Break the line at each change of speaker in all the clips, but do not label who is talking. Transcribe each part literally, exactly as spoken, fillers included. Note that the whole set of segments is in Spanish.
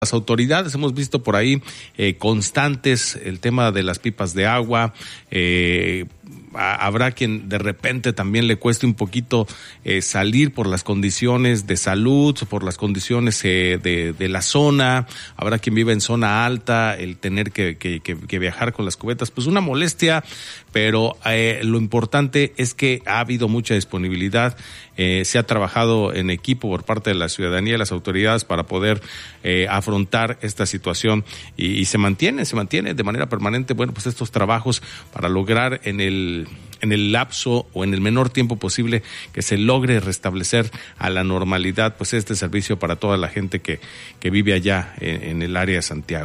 las autoridades. Hemos visto por ahí eh, constantes el tema de las pipas de agua. Eh, habrá quien de repente también le cueste un poquito eh, salir por las condiciones de salud, por las condiciones eh, de, de la zona. Habrá quien vive en zona alta, el tener que, que, que, que viajar con las cubetas, pues una molestia, pero eh, lo importante es que ha habido mucha disponibilidad. Eh, se ha trabajado en equipo por parte de la ciudadanía y las autoridades para poder eh, afrontar esta situación y, y se mantiene, se mantiene de manera permanente, bueno, pues estos trabajos para lograr en el en el lapso o en el menor tiempo posible que se logre restablecer a la normalidad, pues este servicio para toda la gente que, que vive allá en, en el área de Santiago.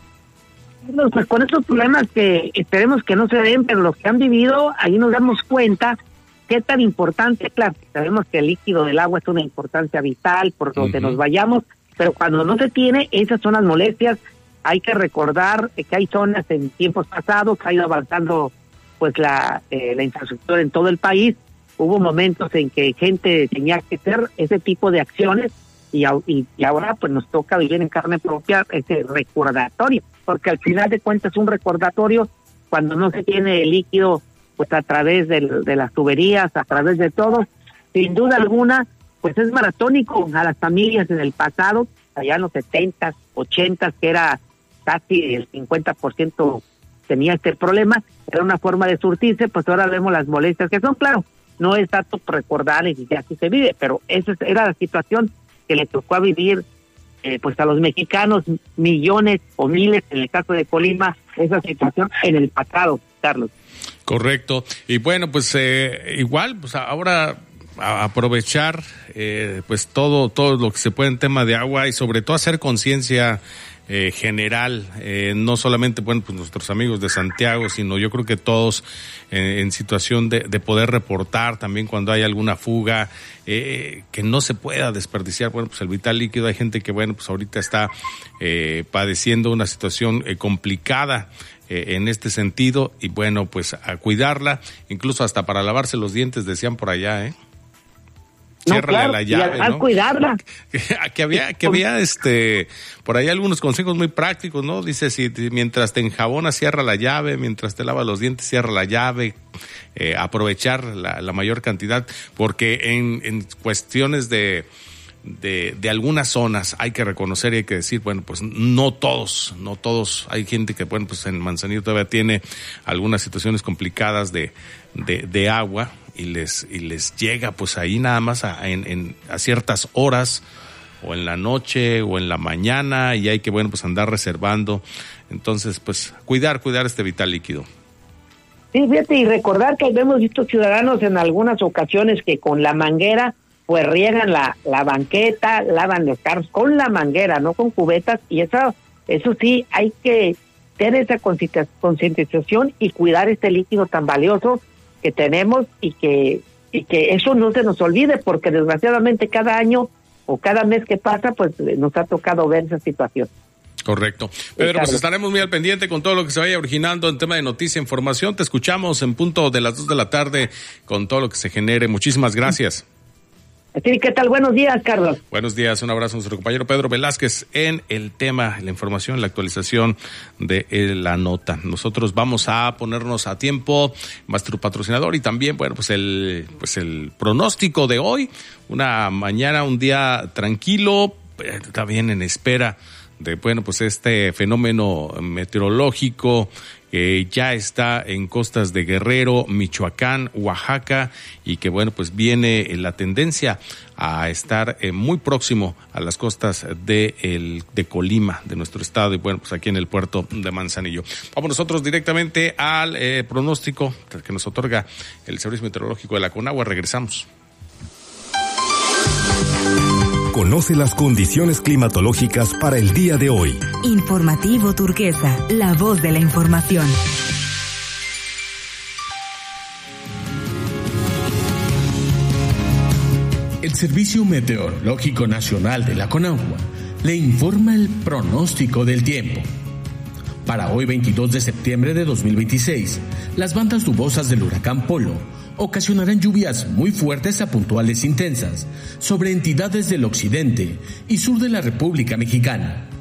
Pues con estos problemas que esperemos que no se den, pero los que han vivido, ahí nos damos cuenta qué tan importante, claro, sabemos que el líquido del agua es una importancia vital por donde uh-huh. nos vayamos, pero cuando no se tiene, esas son las molestias. Hay que recordar que hay zonas en tiempos pasados que ha ido avanzando pues la, eh, la infraestructura en todo el país. Hubo momentos en que gente tenía que hacer ese tipo de acciones y, y, y ahora pues nos toca vivir en carne propia ese recordatorio, porque al final de cuentas es un recordatorio cuando no se tiene el líquido pues a través de, de las tuberías, a través de todo, sin duda alguna, pues es maratónico a las familias en el pasado, allá en los setentas, ochentas, que era casi el cincuenta por ciento tenía este problema, era una forma de surtirse, pues ahora vemos las molestias que son, claro, no es tanto recordar y que así se vive, pero esa era la situación que le tocó a vivir eh, pues a los mexicanos, millones o miles, en el caso de Colima, esa situación en el pasado, Carlos.
Correcto. Y bueno, pues eh, igual, pues ahora a aprovechar eh, pues todo todo lo que se puede en tema de agua y sobre todo hacer conciencia eh, general, eh, no solamente bueno pues nuestros amigos de Santiago, sino yo creo que todos eh, en situación de, de poder reportar también cuando hay alguna fuga, eh, que no se pueda desperdiciar bueno pues el vital líquido. Hay gente que bueno pues ahorita está eh, padeciendo una situación eh, complicada Eh, en este sentido, y bueno, pues a cuidarla, incluso hasta para lavarse los dientes, decían por allá, ¿eh?
No,
Ciérrale
claro,
a la llave,
y a, a
¿no?
cuidarla.
que había, que había este, por ahí algunos consejos muy prácticos, ¿no? Dice, si mientras te enjabonas, cierra la llave, mientras te lavas los dientes, cierra la llave, eh, aprovechar la, la mayor cantidad, porque en, en cuestiones de De, de algunas zonas hay que reconocer y hay que decir, bueno, pues no todos, no todos, hay gente que, bueno, pues en Manzanillo todavía tiene algunas situaciones complicadas de, de, de agua y les, y les llega pues ahí nada más a, en, en, a ciertas horas o en la noche o en la mañana y hay que, bueno, pues andar reservando. Entonces, pues cuidar, cuidar este vital líquido.
Sí, fíjate, y recordar que hemos visto ciudadanos en algunas ocasiones que con la manguera pues riegan la, la banqueta, lavan los carros con la manguera, no con cubetas, y eso, eso sí, hay que tener esa concientización y cuidar este líquido tan valioso que tenemos y que, y que eso no se nos olvide, porque desgraciadamente cada año o cada mes que pasa, pues nos ha tocado ver esa situación.
Correcto. Pedro, pues estaremos muy al pendiente con todo lo que se vaya originando en tema de noticia, información. Te escuchamos en punto de las dos de la tarde con todo lo que se genere. Muchísimas gracias.
Sí, ¿qué tal? Buenos días, Carlos.
Buenos días, un abrazo a nuestro compañero Pedro Velázquez en el tema, la información, la actualización de la nota. Nosotros vamos a ponernos a tiempo, nuestro patrocinador y también, bueno, pues el, pues el pronóstico de hoy, una mañana, un día tranquilo, está bien en espera de, bueno, pues este fenómeno meteorológico que ya está en costas de Guerrero, Michoacán, Oaxaca y que bueno pues viene la tendencia a estar eh, muy próximo a las costas de el de Colima, de nuestro estado y bueno pues aquí en el puerto de Manzanillo. Vamos nosotros directamente al eh, pronóstico que nos otorga el Servicio Meteorológico de la Conagua. Regresamos.
Conoce las condiciones climatológicas para el día de hoy.
Informativo Turquesa, la voz de la información.
El Servicio Meteorológico Nacional de la Conagua le informa el pronóstico del tiempo. Para hoy veintidós de septiembre de dos mil veintiséis, las bandas nubosas del huracán Polo ocasionarán lluvias muy fuertes a puntuales intensas sobre entidades del occidente y sur de la República Mexicana.